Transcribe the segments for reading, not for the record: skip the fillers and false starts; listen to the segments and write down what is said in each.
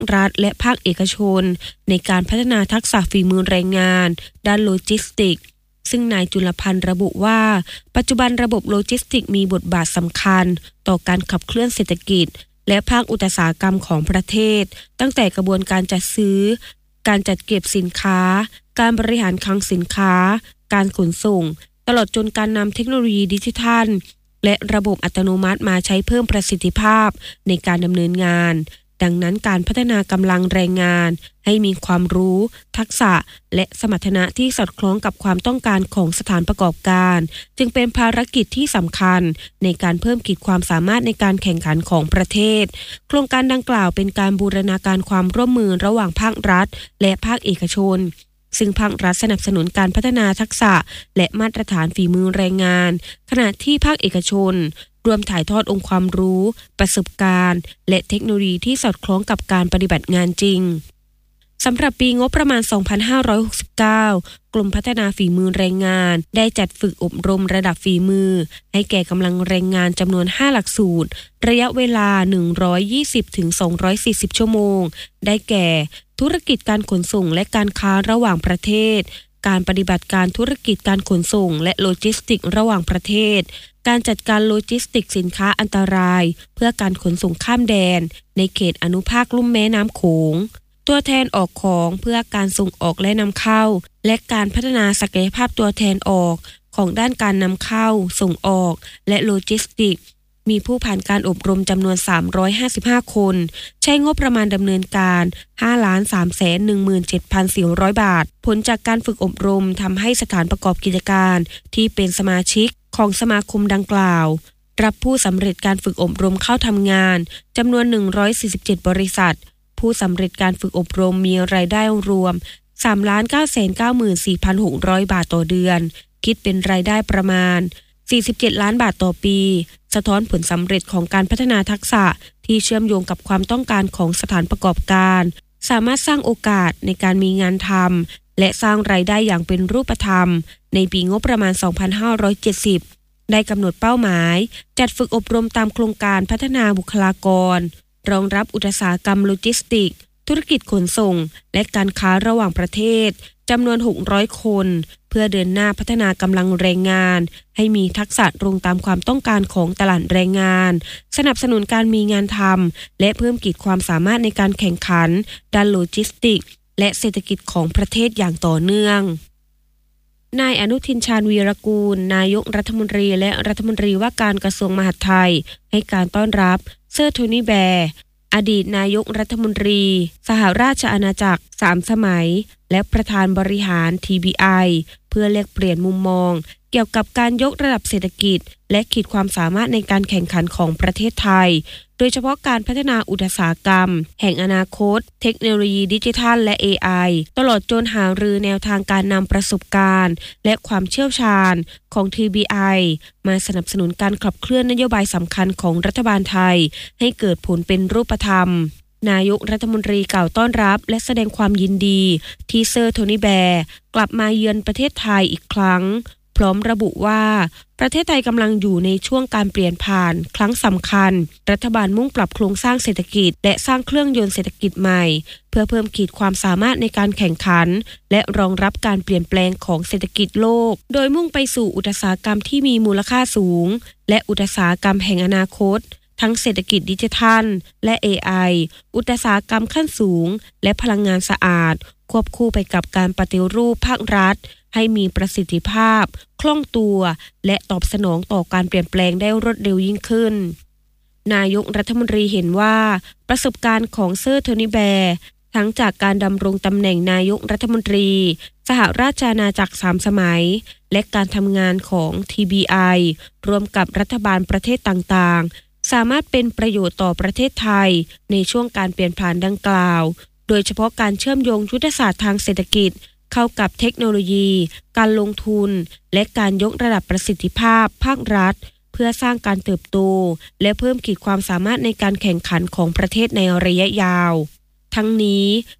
รัฐและภาคเอกชนในการพัฒนาทักษะฝีมือแรงงานด้านโลจิสติกส์ซึ่งนายจุลพันธ์ระบุว่าปัจจุบันระบบโลจิสติกส์มีบทบาทสำคัญต่อการขับเคลื่อนเศรษฐกิจและภาคอุตสาหกรรมของประเทศตั้งแต่กระบวนการจัดซื้อการจัดเก็บสินค้าการบริหารคลังสินค้าการขนส่งตลอดจนการนำเทคโนโลยีดิจิทัลและระบบอัตโนมัติมาใช้เพิ่มประสิทธิภาพในการดำเนินงานดังนั้นการพัฒนากำลังแรงงานให้มีความรู้ทักษะและสมรรถนะที่สอดคล้องกับความต้องการของสถานประกอบการจึงเป็นภารกิจที่สำคัญในการเพิ่มขีดความสามารถในการแข่งขันของประเทศโครงการดังกล่าวเป็นการบูรณาการความร่วมมือระหว่างภาครัฐและภาคเอกชนซึ่งภาครัฐสนับสนุนการพัฒนาทักษะและมาตรฐานฝีมือแรงงานขณะที่ภาคเอกชนรวมถ่ายทอดองค์ความรู้ประสบการณ์และเทคโนโลยีที่สอดคล้องกับการปฏิบัติงานจริงสำหรับปีงบประมาณ 2569 กรมพัฒนาฝีมือแรงงานได้จัดฝึกอบรมระดับฝีมือให้แก่กำลังแรงงานจำนวน 5 หลักสูตรระยะเวลา 120-240 ชั่วโมงได้แก่ธุรกิจการขนส่งและการค้าระหว่างประเทศการปฏิบัติการธุรกิจการขนส่งและโลจิสติกส์ระหว่างประเทศการจัดการโลจิสติกส์สินค้าอันตรายเพื่อการขนส่งข้ามแดนในเขตอนุภาคลุ่มแม่น้ำโขงตัวแทนออกของเพื่อการส่งออกและนำเข้าและการพัฒนาศักยภาพตัวแทนออกของด้านการนำเข้าส่งออกและโลจิสติกส์มีผู้ผ่านการอบรมจำนวน355คนใช้งบประมาณดำเนินการ 5,317,400 บาทผลจากการฝึกอบรมทำให้สถานประกอบกิจการที่เป็นสมาชิกของสมาคมดังกล่าวรับผู้สำเร็จการฝึกอบรมเข้าทำงานจำนวน147บริษัทผู้สำเร็จการฝึกอบรมมีรายได้รวม 3,994,600 บาทต่อเดือนคิดเป็นรายได้ประมาณ47ล้านบาทต่อปีสะท้อนผลสำเร็จของการพัฒนาทักษะที่เชื่อมโยงกับความต้องการของสถานประกอบการสามารถสร้างโอกาสในการมีงานทำและสร้างรายได้อย่างเป็นรูปธรรมในปีงบประมาณ 2570 ได้กำหนดเป้าหมายจัดฝึกอบรมตามโครงการพัฒนาบุคลากรรองรับอุตสาหกรรมโลจิสติกส์ธุรกิจขนส่งและการค้าระหว่างประเทศจำนวน600คนเพื่อเดินหน้าพัฒนากำลังแรงงานให้มีทักษะตรงตามความต้องการของตลาดแรงงานสนับสนุนการมีงานทำและเพิ่มขีดความสามารถในการแข่งขันด้านโลจิสติกส์และเศรษฐกิจของประเทศอย่างต่อเนื่องนายอนุทินชาญวีรกูลนายกรัฐมนตรีและรัฐมนตรีว่าการกระทรวงมหาดไทยให้การต้อนรับเซอร์โทนี่แบร์อดีตนายกรัฐมนตรีสหราชอาณาจักร3สมัยและประธานบริหาร TBI เพื่อแลกเปลี่ยนมุมมองเกี่ยวกับการยกระดับเศรษฐกิจและขีดความสามารถในการแข่งขันของประเทศไทยโดยเฉพาะการพัฒนาอุตสาหกรรมแห่งอนาคตเทคโนโลยีดิจิทัลและ AI ตลอดจนหารือแนวทางการนำประสบการณ์และความเชี่ยวชาญของ TBI มาสนับสนุนการขับเคลื่อนนโยบายสำคัญของรัฐบาลไทยให้เกิดผลเป็นรูปธรรมนายกรัฐมนตรีกล่าวต้อนรับและแสดงความยินดีที่เซอร์โทนี่แบร์กลับมาเยือนประเทศไทยอีกครั้งพร้อมระบุว่าประเทศไทยกำลังอยู่ในช่วงการเปลี่ยนผ่านครั้งสำคัญรัฐบาลมุ่งปรับโครงสร้างเศรษฐกิจและสร้างเครื่องยนต์เศรษฐกิจใหม่เพื่อเพิ่มขีดความสามารถในการแข่งขันและรองรับการเปลี่ยนแปลงของเศรษฐกิจโลกโดยมุ่งไปสู่อุตสาหกรรมที่มีมูลค่าสูงและอุตสาหกรรมแห่งอนาคตทั้งเศรษฐกิจดิจิทัลและ AI อุตสาหกรรมขั้นสูงและพลังงานสะอาดควบคู่ไปกับการปฏิรูปภาครัฐให้มีประสิทธิภาพคล่องตัวและตอบสนองต่อการเปลี่ยนแปลงได้รวดเร็วยิ่งขึ้นนายกรัฐมนตรีเห็นว่าประสบการณ์ของเซอร์โทนี่แบร์ทั้งจากการดำรงตำแหน่งนายกรัฐมนตรีสหราชอาณาจักร3สมัยและการทำงานของ TBI รวมกับรัฐบาลประเทศต่างๆสามารถเป็นประโยชน์ต่อประเทศไทยในช่วงการเปลี่ยนผ่านดังกล่าวโดยเฉพาะการเชื่อมโยงยุทธศาสตร์ทางเศรษฐกิจเข้ากับเทคโนโลยีการลงทุนและการยกระดับประสิทธิภาพภาครัฐเพื่อสร้างการเติบโตและเพิ่มขีดความสามารถในการแข่งขันของประเทศในระยะยาวทั้งนี้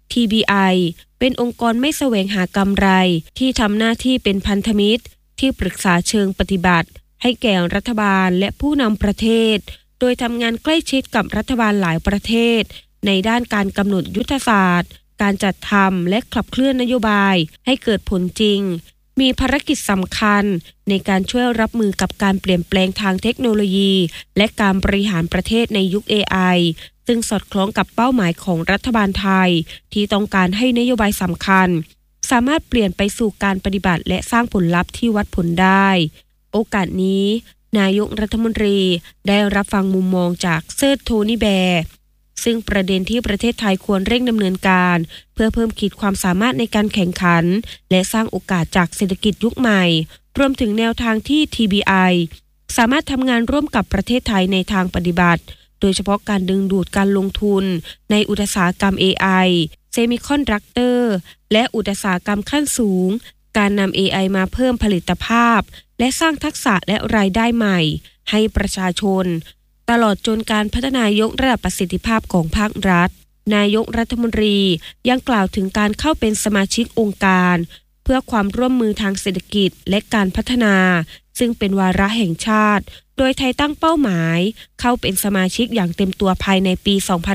TBI เป็นองค์กรไม่แสวงหากำไรที่ทำหน้าที่เป็นพันธมิตรที่ปรึกษาเชิงปฏิบัติให้แก่รัฐบาลและผู้นำประเทศโดยทำงานใกล้ชิดกับรัฐบาลหลายประเทศในด้านการกำหนดยุทธศาสตร์การจัดทำและขับเคลื่อนนโยบายให้เกิดผลจริงมีภารกิจสำคัญในการช่วยรับมือกับการเปลี่ยนแปลงทางเทคโนโลยีและการบริหารประเทศในยุค AI ซึ่งสอดคล้องกับเป้าหมายของรัฐบาลไทยที่ต้องการให้นโยบายสำคัญสามารถเปลี่ยนไปสู่การปฏิบัติและสร้างผลลัพธ์ที่วัดผลได้โอกาสนี้นายกรัฐมนตรีได้รับฟังมุมมองจากเซิร์ชโทนี่แบร์ซึ่งประเด็นที่ประเทศไทยควรเร่งดำเนินการเพื่อเพิ่มขีดความสามารถในการแข่งขันและสร้างโอกาสจากเศรษฐกิจยุคใหม่รวมถึงแนวทางที่ TBI สามารถทำงานร่วมกับประเทศไทยในทางปฏิบัติโดยเฉพาะการดึงดูดการลงทุนในอุตสาหกรรม AI เซมิคอนดักเตอร์และอุตสาหกรรมขั้นสูงการนำ AI มาเพิ่มผลิตภาพและสร้างทักษะและรายได้ใหม่ให้ประชาชนตลอดจนการพัฒนายกระดับประสิทธิภาพของภาครัฐนายกรัฐมนตรียังกล่าวถึงการเข้าเป็นสมาชิกองค์การเพื่อความร่วมมือทางเศรษฐกิจและการพัฒนาซึ่งเป็นวาระแห่งชาติโดยไทยตั้งเป้าหมายเข้าเป็นสมาชิกอย่างเต็มตัวภายในปี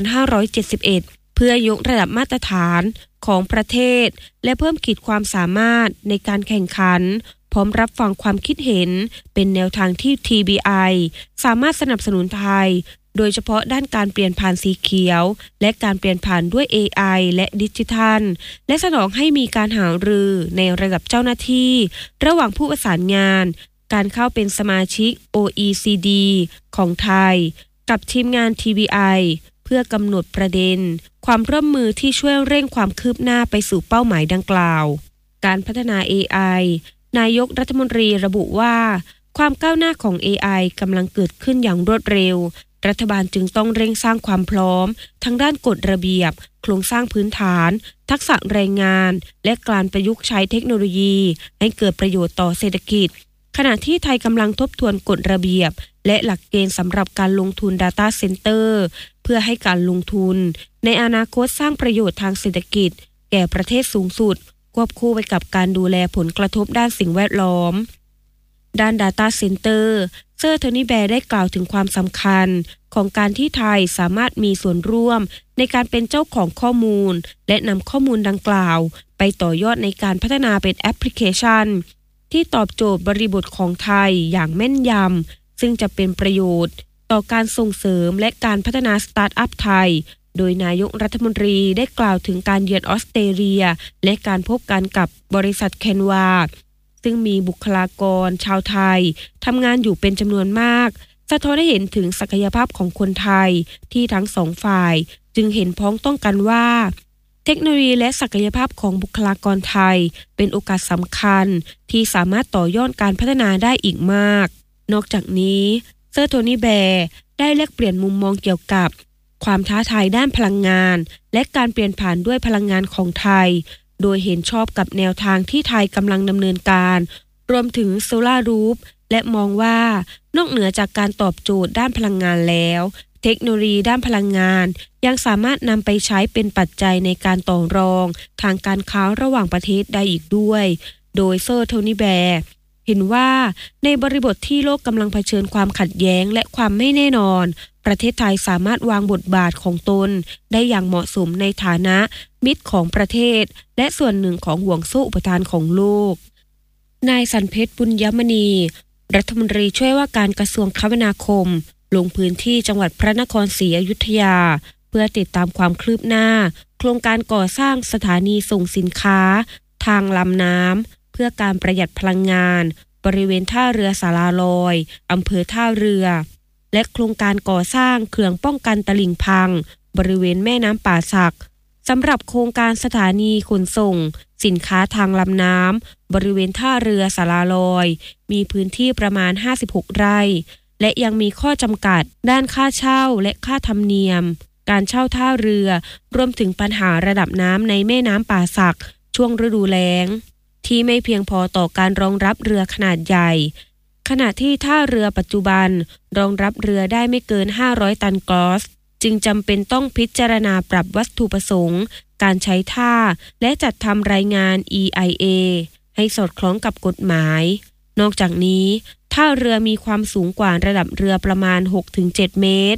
2571 เพื่อยกระดับมาตรฐานของประเทศและเพิ่มขีดความสามารถในการแข่งขันพร้อมรับฟังความคิดเห็นเป็นแนวทางที่ TBI สามารถสนับสนุนไทยโดยเฉพาะด้านการเปลี่ยนผ่านสีเขียวและการเปลี่ยนผ่านด้วย AI และดิจิทัลและสนองให้มีการหารือในระดับเจ้าหน้าที่ระหว่างผู้ประสานงานการเข้าเป็นสมาชิก OECD ของไทยกับทีมงาน TBI เพื่อกำหนดประเด็นความร่วมมือที่ช่วยเร่งความคืบหน้าไปสู่เป้าหมายดังกล่าวการพัฒนา AI นายกรัฐมนตรีระบุว่าความก้าวหน้าของ AI กำลังเกิดขึ้นอย่างรวดเร็วรัฐบาลจึงต้องเร่งสร้างความพร้อมทั้งด้านกฎระเบียบโครงสร้างพื้นฐานทักษะแรงงานและการประยุกต์ใช้เทคโนโลยีให้เกิดประโยชน์ต่อเศรษฐกิจขณะที่ไทยกำลังทบทวนกฎระเบียบและหลักเกณฑ์สำหรับการลงทุน Data Center เพื่อให้การลงทุนในอนาคตสร้างประโยชน์ทางเศรษฐกิจแก่ประเทศสูงสุดควบคู่ไปกับการดูแลผลกระทบด้านสิ่งแวดล้อมด้าน Data Center เซอร์โทนี่แบร์ได้กล่าวถึงความสำคัญของการที่ไทยสามารถมีส่วนร่วมในการเป็นเจ้าของข้อมูลและนำข้อมูลดังกล่าวไปต่อยอดในการพัฒนาเป็นแอปพลิเคชันที่ตอบโจทย์บริบทของไทยอย่างแม่นยำซึ่งจะเป็นประโยชน์ต่อการส่งเสริมและการพัฒนาสตาร์ทอัพไทยโดยนายกรัฐมนตรีได้กล่าวถึงการเยือนออสเตรเลียและการพบกันกับบริษัทแคนวาซึ่งมีบุคลากรชาวไทยทำงานอยู่เป็นจำนวนมากสะท้อนให้เห็นถึงศักยภาพของคนไทยที่ทั้งสองฝ่ายจึงเห็นพ้องต้องกันว่าเทคโนโลยีและศักยภาพของบุคลากรไทยเป็นโอกาสสำคัญที่สามารถต่อยอดการพัฒนาได้อีกมากนอกจากนี้เซอร์โทนี่แบร์ได้แลกเปลี่ยนมุมมองเกี่ยวกับความท้าทายด้านพลังงานและการเปลี่ยนผ่านด้วยพลังงานของไทยโดยเห็นชอบกับแนวทางที่ไทยกำลังดำเนินการรวมถึงโซลาร์รูฟและมองว่านอกเหนือจากการตอบโจทย์ด้านพลังงานแล้วเทคโนโลยีด้านพลังงานยังสามารถนำไปใช้เป็นปัจจัยในการต่อรองทางการค้าระหว่างประเทศได้อีกด้วยโดยเซอร์โทนี่แบร์เห็นว่าในบริบทที่โลกกำลังเผชิญความขัดแย้งและความไม่แน่นอนประเทศไทยสามารถวางบทบาทของตนได้อย่างเหมาะสมในฐานะมิตรของประเทศและส่วนหนึ่งของห่วงโซ่อุปทานของโลกนายสันเพชรบุญยมณีรัฐมนตรีช่วยว่าการกระทรวงคมนาคมลงพื้นที่จังหวัดพระนครศรีอยุธยาเพื่อติดตามความคืบหน้าโครงการก่อสร้างสถานีส่งสินค้าทางลำน้ำเพื่อการประหยัดพลังงานบริเวณท่าเรือสาราลอยอำเภอท่าเรือและโครงการก่อสร้างเขื่อนป้องกันตลิ่งพังบริเวณแม่น้ำป่าสักสำหรับโครงการสถานีขนส่งสินค้าทางลำน้ำบริเวณท่าเรือสาราลอยมีพื้นที่ประมาณ56ไร่และยังมีข้อจำกัดด้านค่าเช่าและค่าธรรมเนียมการเช่าท่าเรือรวมถึงปัญหาระดับน้ำในแม่น้ำป่าสักช่วงฤดูแล้งที่ไม่เพียงพอต่อการรองรับเรือขนาดใหญ่ขณะที่ท่าเรือปัจจุบันรองรับเรือได้ไม่เกิน500ตันกรอสจึงจำเป็นต้องพิจารณาปรับวัตถุประสงค์การใช้ท่าและจัดทำรายงาน EIA ให้สอดคล้องกับกฎหมายนอกจากนี้ท่าเรือมีความสูงกว่าระดับเรือประมาณ 6-7 เมตร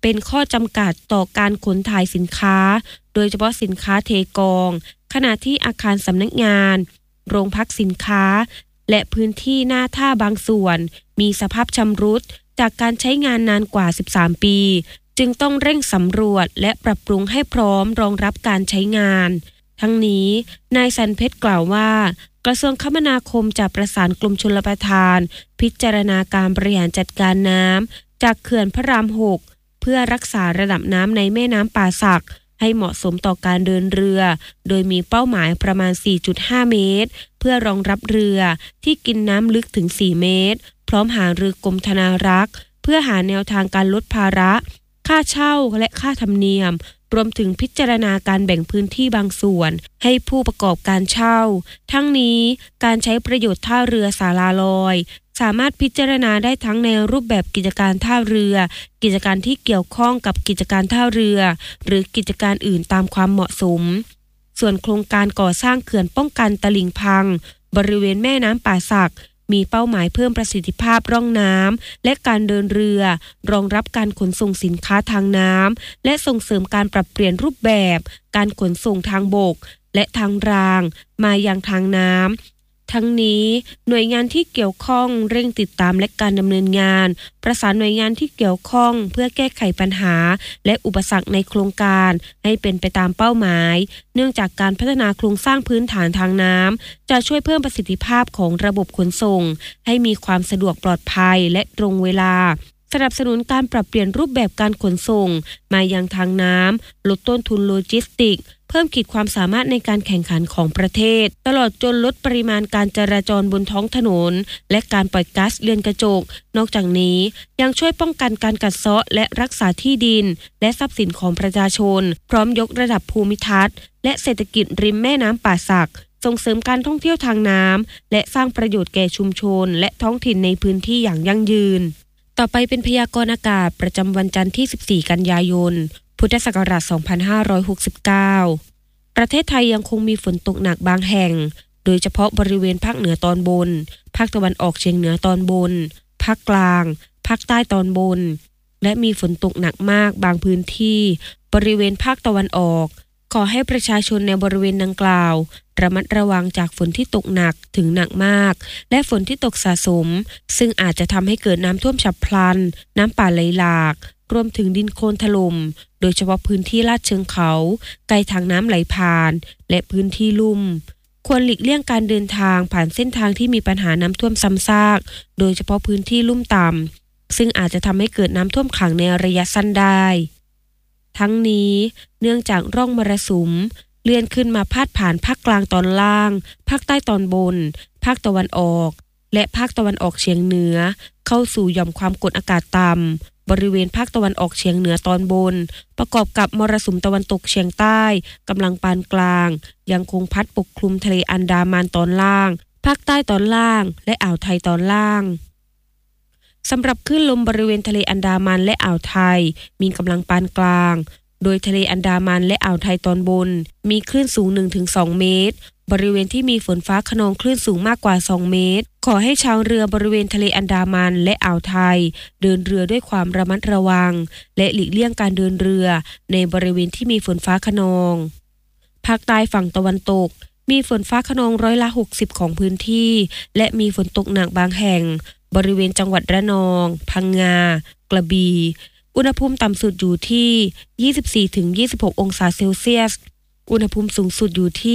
เป็นข้อจำกัดต่อการขนถ่ายสินค้าโดยเฉพาะสินค้าเทกองขณะที่อาคารสำนักงานโรงพักสินค้าและพื้นที่หน้าท่าบางส่วนมีสภาพชำรุดจากการใช้งานนานกว่า13ปีจึงต้องเร่งสำรวจและปรับปรุงให้พร้อมรองรับการใช้งานทั้งนี้นายสันเพชรกล่าวว่ากระทรวงคมนาคมจะประสานกรมชลประทานพิจารณาการบริหารจัดการน้ำจากเขื่อนพระราม6เพื่อรักษาระดับน้ำในแม่น้ำป่าสักให้เหมาะสมต่อการเดินเรือโดยมีเป้าหมายประมาณ 4.5 เมตรเพื่อรองรับเรือที่กินน้ำลึกถึง 4 เมตรพร้อมหารือกรมธนารักษ์เพื่อหาแนวทางการลดภาระค่าเช่าและค่าธรรมเนียมรวมถึงพิจารณาการแบ่งพื้นที่บางส่วนให้ผู้ประกอบการเช่าทั้งนี้การใช้ประโยชน์ท่าเรือศาลาลอยสามารถพิจารณาได้ทั้งในรูปแบบกิจการท่าเรือกิจการที่เกี่ยวข้องกับกิจการท่าเรือหรือกิจการอื่นตามความเหมาะสมส่วนโครงการก่อสร้างเขื่อนป้องกันตลิ่งพังบริเวณแม่น้ำป่าสักมีเป้าหมายเพิ่มประสิทธิภาพร่องน้ำและการเดินเรือรองรับการขนส่งสินค้าทางน้ำและส่งเสริมการปรับเปลี่ยนรูปแบบการขนส่งทางบกและทางรางมายังทางน้ำทั้งนี้หน่วยงานที่เกี่ยวข้องเร่งติดตามและการดำเนินงานประสานหน่วยงานที่เกี่ยวข้องเพื่อแก้ไขปัญหาและอุปสรรคในโครงการให้เป็นไปตามเป้าหมายเนื่องจากการพัฒนาโครงสร้างพื้นฐานทางน้ำจะช่วยเพิ่มประสิทธิภาพของระบบขนส่งให้มีความสะดวกปลอดภัยและตรงเวลาสนับสนุนการปรับเปลี่ยนรูปแบบการขนส่งมายังทางน้ำลดต้นทุนโลจิสติกส์เพิ่มขีดความสามารถในการแข่งขันของประเทศตลอดจนลดปริมาณการจราจรบนท้องถนนและการปล่อยก๊าซเรือนกระจกนอกจากนี้ยังช่วยป้องกันการกัดเซาะและรักษาที่ดินและทรัพย์สินของประชาชนพร้อมยกระดับภูมิทัศน์และเศรษฐกิจริมแม่น้ำป่าสักส่งเสริมการท่องเที่ยวทางน้ำและสร้างประโยชน์แก่ชุมชนและท้องถิ่นในพื้นที่อย่างยั่งยืนต่อไปเป็นพยากรณ์อากาศประจำวันจันทร์ที่14กันยายนพุทธศักราช2569ประเทศไทยยังคงมีฝนตกหนักบางแห่งโดยเฉพาะบริเวณภาคเหนือตอนบนภาคตะวันออกเฉียงเหนือตอนบนภาคกลางภาคใต้ตอนบนและมีฝนตกหนักมากบางพื้นที่บริเวณภาคตะวันออกขอให้ประชาชนในบริเวณดังกล่าวระมัดระวังจากฝนที่ตกหนักถึงหนักมากและฝนที่ตกสะสมซึ่งอาจจะทำให้เกิดน้ำท่วมฉับพลันน้ำป่าไหลหลากรวมถึงดินโคลนถล่มโดยเฉพาะพื้นที่ลาดเชิงเขาไกลทางน้ำไหลผ่านและพื้นที่ลุ่มควรหลีกเลี่ยงการเดินทางผ่านเส้นทางที่มีปัญหาน้ำท่วมซ้ำซากโดยเฉพาะพื้นที่ลุ่มต่ำซึ่งอาจจะทำให้เกิดน้ำท่วมขังในระยะสั้นได้ทั้งนี้เนื่องจากร่องมรสุมเลื่อนขึ้นมาพาดผ่านภาคกลางตอนล่างภาคใต้ตอนบนภาคตะวันออกและภาคตะวันออกเฉียงเหนือเข้าสู่หย่อมความกดอากาศต่ำบริเวณภาคตะวันออกเฉียงเหนือตอนบนประกอบกับมรสุมตะวันตกเฉียงใต้กำลังปานกลางยังคงพัดปกคลุมทะเลอันดามันตอนล่างภาคใต้ตอนล่างและอ่าวไทยตอนล่างสำหรับคลื่นลมบริเวณทะเลอันดามันและอ่าวไทยมีกำลังปานกลางโดยทะเลอันดามันและอ่าวไทยตอนบนมีคลื่นสูง 1-2 เมตรบริเวณที่มีฝนฟ้าคะนองคลื่นสูงมากกว่า2 เมตรขอให้ชาวเรือบริเวณทะเลอันดามันและอ่าวไทยเดินเรือด้วยความระมัดระวังและหลีกเลี่ยงการเดินเรือในบริเวณที่มีฝนฟ้าคะนองภาคใต้ฝั่งตะวันตกมีฝนฟ้าคะนอง60%ของพื้นที่และมีฝนตกหนักบางแห่งบริเวณจังหวัดระนองพังงากระบี่อุณหภูมิต่ำสุดอยู่ที่ 24-26 องศาเซลเซียสอุณหภูมิสูงสุดอยู่ที่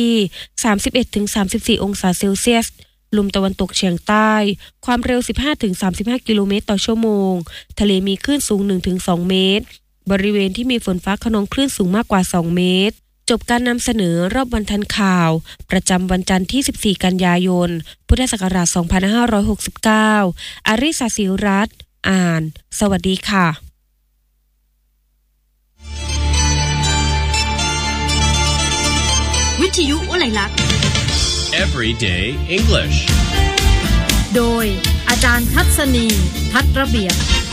31-34 องศาเซลเซียสลมตะวันตกเฉียงใต้ความเร็ว 15-35 กิโลเมตรต่อชั่วโมงทะเลมีคลื่นสูง 1-2 เมตรบริเวณที่มีฝนฟ้าคะนองคลื่นสูงมากกว่า2 เมตรจบการนำเสนอรอบวันทันข่าวประจำวันจันทร์ที่14กันยายนพุทธศักราช2569อาริสาศิรัตน์อ่านสวัสดีค่ะวิทยุอะไรลักษณ์ Everyday English โดยอาจารย์ทัศนีทัศน์ระเบียบ